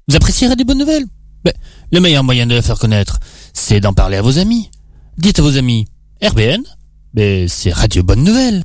Vous apprécierez des bonnes nouvelles. Mais le meilleur moyen de la faire connaître, c'est d'en parler à vos amis. Dites à vos amis, RBN, c'est Radio Bonne Nouvelle.